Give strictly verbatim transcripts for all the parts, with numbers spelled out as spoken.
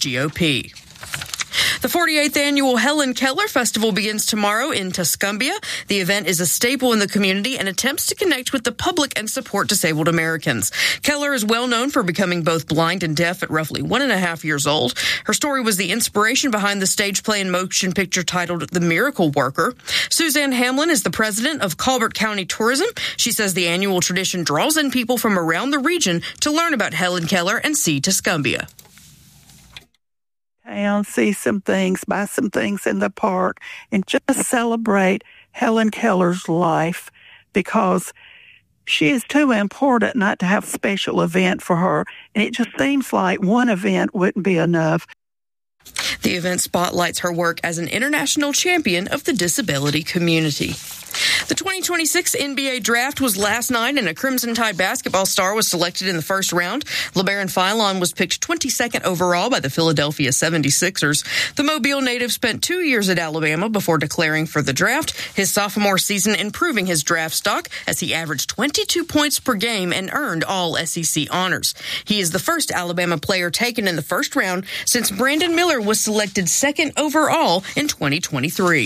G O P. The forty-eighth Annual Helen Keller Festival begins tomorrow in Tuscumbia. The event is a staple in the community and attempts to connect with the public and support disabled Americans. Keller is well known for becoming both blind and deaf at roughly one and a half years old. Her story was the inspiration behind the stage play and motion picture titled The Miracle Worker. Suzanne Hamlin is the president of Colbert County Tourism. She says the annual tradition draws in people from around the region to learn about Helen Keller and see Tuscumbia. Town, see some things, buy some things in the park, and just celebrate Helen Keller's life, because she is too important not to have a special event for her. And it just seems like one event wouldn't be enough. The event spotlights her work as an international champion of the disability community. The twenty twenty-six N B A draft was last night, and a Crimson Tide basketball star was selected in the first round. LeBaron Philon was picked twenty-second overall by the Philadelphia seventy-sixers. The Mobile native spent two years at Alabama before declaring for the draft, his sophomore season improving his draft stock as he averaged twenty-two points per game and earned all S E C honors. He is the first Alabama player taken in the first round since Brandon Miller was selected second overall in twenty twenty-three.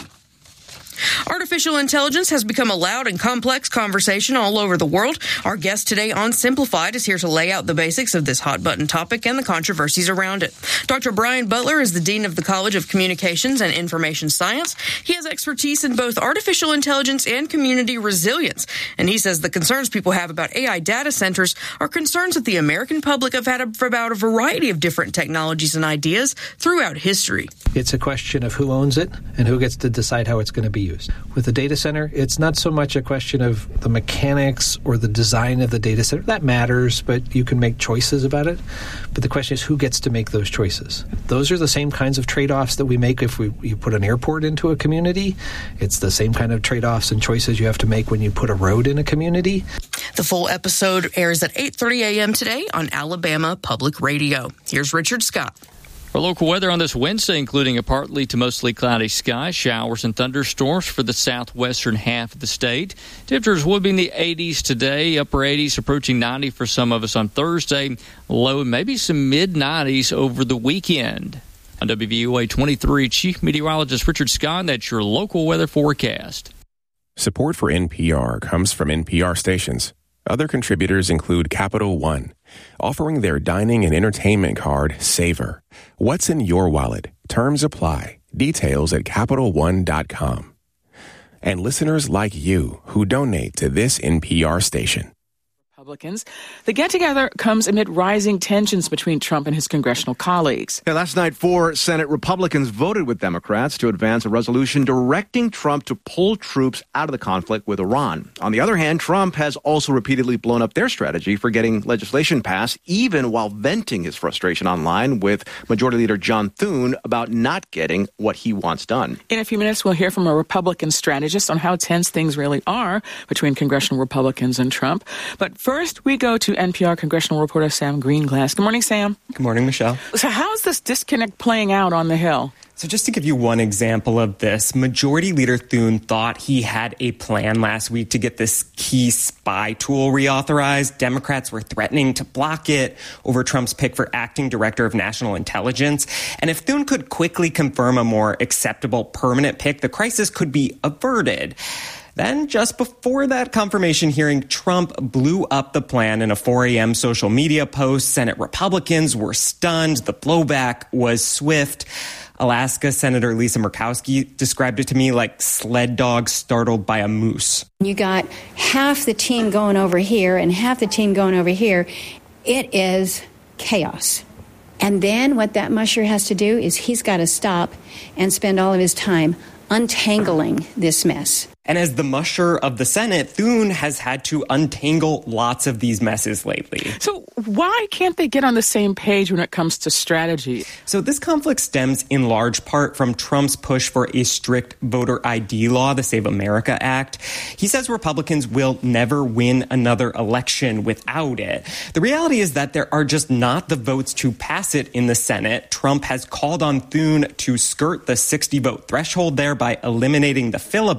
Artificial intelligence has become a loud and complex conversation all over the world. Our guest today on Simplified is here to lay out the basics of this hot-button topic and the controversies around it. Doctor Brian Butler is the Dean of the College of Communications and Information Science. He has expertise in both artificial intelligence and community resilience, and he says the concerns people have about A I data centers are concerns that the American public have had about a variety of different technologies and ideas throughout history. It's a question of who owns it and who gets to decide how it's going to be used. With a data center, it's not so much a question of the mechanics or the design of the data center. That matters, but you can make choices about it. But the question is who gets to make those choices. Those are the same kinds of trade-offs that we make if we you put an airport into a community. It's the same kind of trade-offs and choices you have to make when you put a road in a community. The full episode airs at eight thirty a.m. today on Alabama Public Radio. Here's Richard Scott. Our local weather on this Wednesday, including a partly to mostly cloudy sky, showers and thunderstorms for the southwestern half of the state. Temperatures will be in the eighties today, upper eighties, approaching ninety for some of us on Thursday, low maybe some mid-nineties over the weekend. On W V U A twenty-three, Chief Meteorologist Richard Scott, that's your local weather forecast. Support for N P R comes from N P R stations. Other contributors include Capital One, offering their dining and entertainment card, Savor. What's in your wallet? Terms apply. Details at Capital One dot com. And listeners like you who donate to this N P R station. Republicans. The get-together comes amid rising tensions between Trump and his congressional colleagues. Yeah, last night, four Senate Republicans voted with Democrats to advance a resolution directing Trump to pull troops out of the conflict with Iran. On the other hand, Trump has also repeatedly blown up their strategy for getting legislation passed, even while venting his frustration online with Majority Leader John Thune about not getting what he wants done. In a few minutes, we'll hear from a Republican strategist on how tense things really are between congressional Republicans and Trump. But first, we go to N P R congressional reporter Sam Greenglass. Good morning, Sam. Good morning, Michelle. So how is this disconnect playing out on the Hill? So just to give you one example of this, Majority Leader Thune thought he had a plan last week to get this key spy tool reauthorized. Democrats were threatening to block it over Trump's pick for acting director of national intelligence. And if Thune could quickly confirm a more acceptable permanent pick, the crisis could be averted. Then, just before that confirmation hearing, Trump blew up the plan in a four a.m. social media post. Senate Republicans were stunned. The blowback was swift. Alaska Senator Lisa Murkowski described it to me like sled dogs startled by a moose. You got half the team going over here and half the team going over here. It is chaos. And then what that musher has to do is he's got to stop and spend all of his time untangling this mess. And as the musher of the Senate, Thune has had to untangle lots of these messes lately. So why can't they get on the same page when it comes to strategy? So this conflict stems in large part from Trump's push for a strict voter I D law, the Save America Act. He says Republicans will never win another election without it. The reality is that there are just not the votes to pass it in the Senate. Trump has called on Thune to skirt the sixty-vote threshold there by eliminating the filibuster.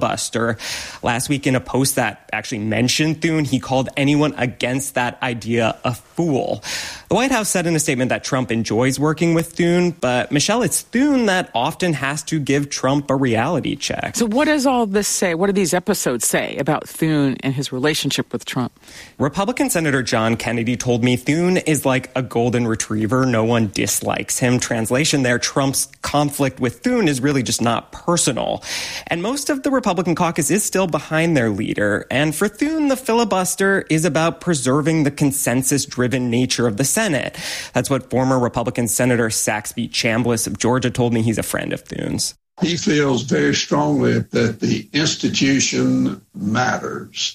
leader. Last week in a post that actually mentioned Thune, he called anyone against that idea a fool. The White House said in a statement that Trump enjoys working with Thune, but Michelle, it's Thune that often has to give Trump a reality check. So what does all this say? What do these episodes say about Thune and his relationship with Trump? Republican Senator John Kennedy told me Thune is like a golden retriever. No one dislikes him. Translation there, Trump's conflict with Thune is really just not personal. And most of the Republican caucus is still behind their leader. And for Thune, the filibuster is about preserving the consensus-driven nature of the Senate. That's what former Republican Senator Saxby Chambliss of Georgia told me. He's a friend of Thune's. He feels very strongly that the institution matters,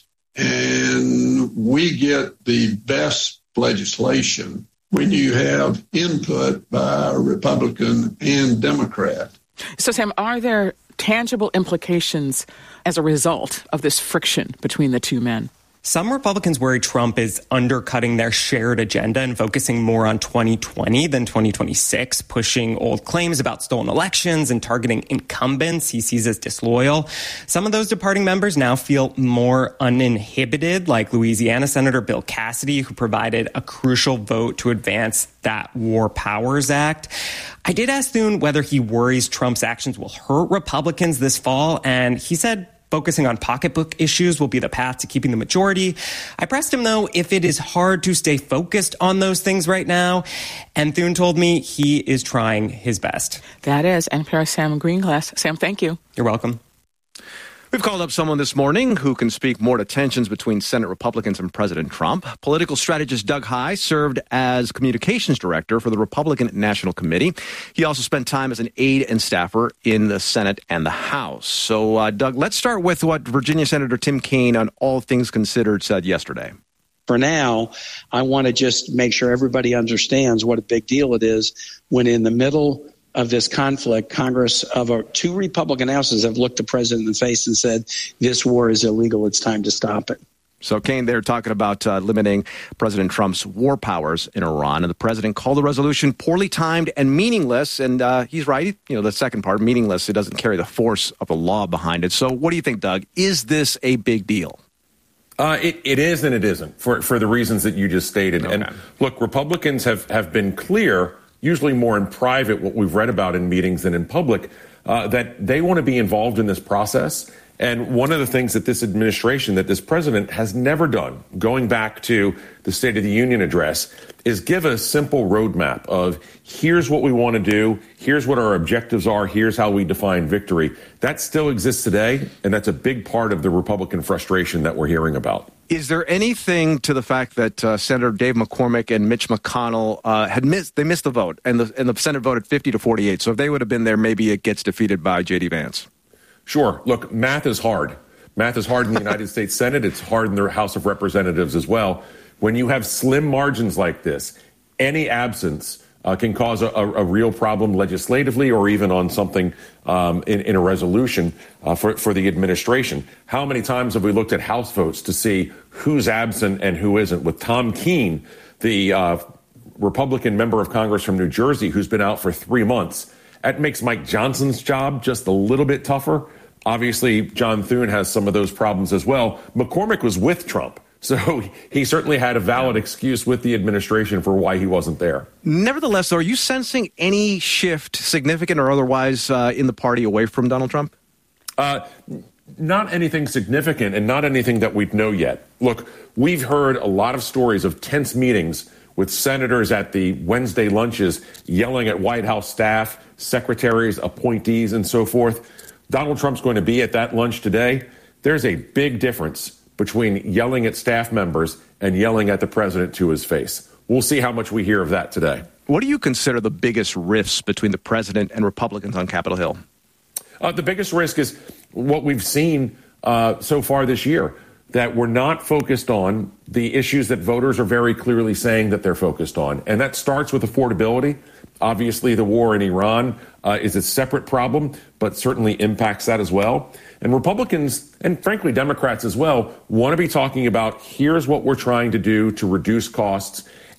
and we get the best legislation when you have input by Republican and Democrat. So, Sam, are there tangible implications as a result of this friction between the two men? Some Republicans worry Trump is undercutting their shared agenda and focusing more on twenty twenty than twenty twenty-six, pushing old claims about stolen elections and targeting incumbents he sees as disloyal. Some of those departing members now feel more uninhibited, like Louisiana Senator Bill Cassidy, who provided a crucial vote to advance that War Powers Act. I did ask Thune whether he worries Trump's actions will hurt Republicans this fall, and he said focusing on pocketbook issues will be the path to keeping the majority. I pressed him, though, if it is hard to stay focused on those things right now. And Thune told me he is trying his best. That is N P R's Sam Greenglass. Sam, thank you. You're welcome. We've called up someone this morning who can speak more to tensions between Senate Republicans and President Trump. Political strategist Doug Heye served as communications director for the Republican National Committee. He also spent time as an aide and staffer in the Senate and the House. So, uh, Doug, let's start with what Virginia Senator Tim Kaine on All Things Considered said yesterday. For now, I want to just make sure everybody understands what a big deal it is when in the middle of this conflict, Congress of our two Republican houses have looked the president in the face and said, this war is illegal. It's time to stop it. So, Kaine, they're talking about uh, limiting President Trump's war powers in Iran. And the president called the resolution poorly timed and meaningless. And uh, he's right. You know, the second part, meaningless, it doesn't carry the force of the law behind it. So what do you think, Doug? Is this a big deal? Uh, it, it is and it isn't for, for the reasons that you just stated. Okay. And look, Republicans have, have been clear, usually more in private, what we've read about in meetings than in public, uh, that they want to be involved in this process. And one of the things that this administration, that this president has never done, going back to the State of the Union address, is give a simple roadmap of here's what we want to do, here's what our objectives are, here's how we define victory. That still exists today, and that's a big part of the Republican frustration that we're hearing about. Is there anything to the fact that uh, Senator Dave McCormick and Mitch McConnell uh, had missed, they missed the vote, and the, and the Senate voted fifty to forty-eight. So if they would have been there, maybe it gets defeated by J D Vance. Sure. Look, math is hard. Math is hard in the United States Senate. It's hard in the House of Representatives as well. When you have slim margins like this, any absence uh, can cause a, a, a real problem legislatively or even on something um, in, in a resolution uh, for, for the administration. How many times have we looked at House votes to see who's absent and who isn't? With Tom Keene, the uh, Republican member of Congress from New Jersey, who's been out for three months, that makes Mike Johnson's job just a little bit tougher. Obviously, John Thune has some of those problems as well. McCormick was with Trump, so he certainly had a valid excuse with the administration for why he wasn't there. Nevertheless, though, are you sensing any shift, significant or otherwise, uh, in the party away from Donald Trump? Uh, not anything significant and not anything that we know yet. Look, we've heard a lot of stories of tense meetings with senators at the Wednesday lunches yelling at White House staff, secretaries, appointees, and so forth. Donald Trump's going to be at that lunch today. There's a big difference between yelling at staff members and yelling at the president to his face. We'll see how much we hear of that today. What do you consider the biggest rifts between the president and Republicans on Capitol Hill? Uh, the biggest risk is what we've seen uh, so far this year, that we're not focused on the issues that voters are very clearly saying that they're focused on. And that starts with affordability. Obviously, the war in Iran uh, is a separate problem, but certainly impacts that as well. And Republicans, and frankly, Democrats as well, want to be talking about here's what we're trying to do to reduce costs.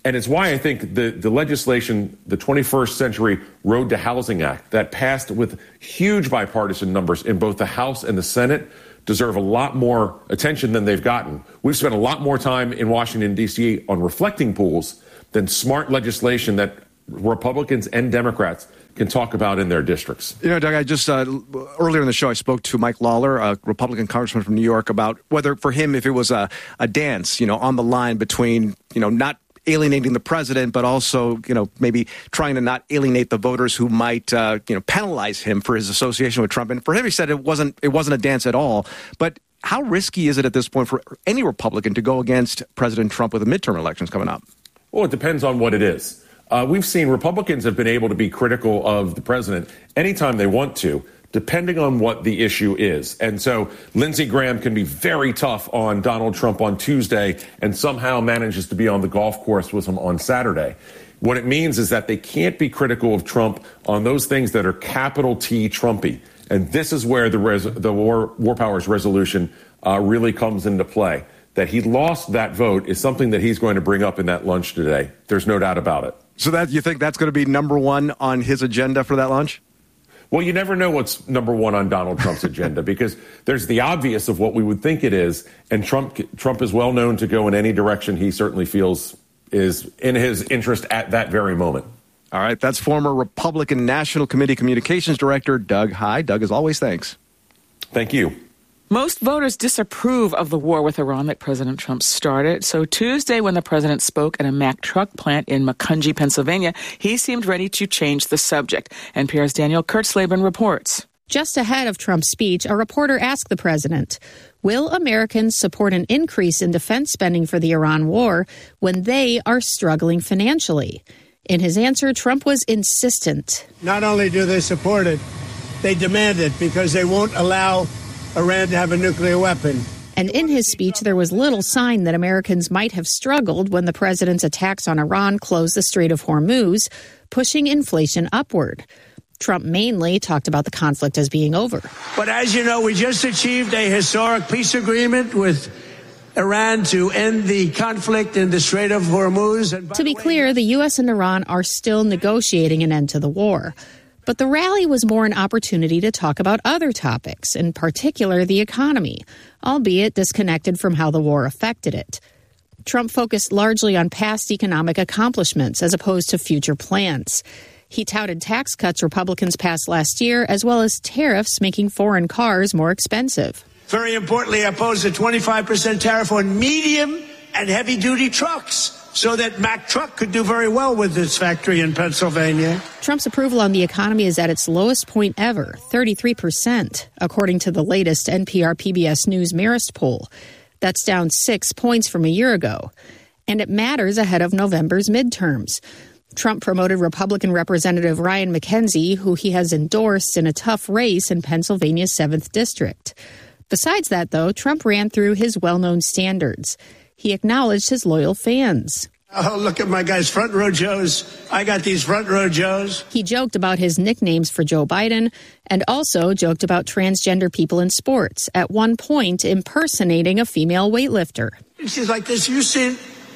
And it's why I think the, the legislation, the twenty-first Century Road to Housing Act, that passed with huge bipartisan numbers in both the House and the Senate, deserve a lot more attention than they've gotten. We've spent a lot more time in Washington, D C on reflecting pools than smart legislation that Republicans and Democrats can talk about in their districts. You know, Doug, I just, uh, earlier in the show, I spoke to Mike Lawler, a Republican congressman from New York, about whether for him, if it was a, a dance, you know, on the line between, you know, not alienating the president, but also, you know, maybe trying to not alienate the voters who might, uh, you know, penalize him for his association with Trump. And for him, he said it wasn't it wasn't a dance at all. But how risky is it at this point for any Republican to go against President Trump with the midterm elections coming up? Well, it depends on what it is. Uh, we've seen Republicans have been able to be critical of the president anytime they want to, depending on what the issue is. And so Lindsey Graham can be very tough on Donald Trump on Tuesday and somehow manages to be on the golf course with him on Saturday. What it means is that they can't be critical of Trump on those things that are capital T Trumpy. And this is where the res- the War, War Powers resolution uh, really comes into play. That he lost that vote is something that he's going to bring up in that lunch today. There's no doubt about it. So that you think that's going to be number one on his agenda for that lunch? Well, you never know what's number one on Donald Trump's agenda because there's the obvious of what we would think it is. And Trump Trump is well known to go in any direction he certainly feels is in his interest at that very moment. All right. That's former Republican National Committee Communications Director Doug Heye. Doug, as always, thanks. Thank you. Most voters disapprove of the war with Iran that President Trump started. So Tuesday, when the president spoke at a Mack truck plant in Macungie, Pennsylvania, he seemed ready to change the subject. N P R's Danielle Kurtzleben reports. Just ahead of Trump's speech, a reporter asked the president, will Americans support an increase in defense spending for the Iran war when they are struggling financially? In his answer, Trump was insistent. Not only do they support it, they demand it because they won't allow Iran to have a nuclear weapon. And in his speech, there was little sign that Americans might have struggled when the president's attacks on Iran closed the Strait of Hormuz, pushing inflation upward. Trump mainly talked about the conflict as being over. But as you know, we just achieved a historic peace agreement with Iran to end the conflict in the Strait of Hormuz. And to be clear, the U S and Iran are still negotiating an end to the war. But the rally was more an opportunity to talk about other topics, in particular the economy, albeit disconnected from how the war affected it. Trump focused largely on past economic accomplishments as opposed to future plans. He touted tax cuts Republicans passed last year, as well as tariffs making foreign cars more expensive. Very importantly, I opposed a twenty-five percent tariff on medium and heavy-duty trucks, so that Mack Truck could do very well with its factory in Pennsylvania. Trump's approval on the economy is at its lowest point ever, thirty-three percent, according to the latest N P R P B S News Marist poll. That's down six points from a year ago. And it matters ahead of November's midterms. Trump promoted Republican Representative Ryan McKenzie, who he has endorsed in a tough race in Pennsylvania's seventh District. Besides that, though, Trump ran through his well-known standards. He acknowledged his loyal fans. Oh, look at my guys, front row Joes. I got these front row Joes. He joked about his nicknames for Joe Biden and also joked about transgender people in sports, at one point impersonating a female weightlifter. She's like this, you see,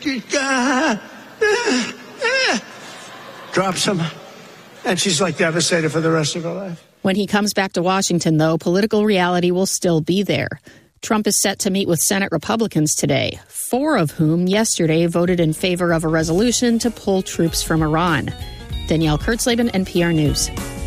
uh, uh, uh, drops him, and she's like devastated for the rest of her life. When he comes back to Washington, though, political reality will still be there. Trump is set to meet with Senate Republicans today, four of whom yesterday voted in favor of a resolution to pull troops from Iran. Danielle Kurtzleben, N P R News.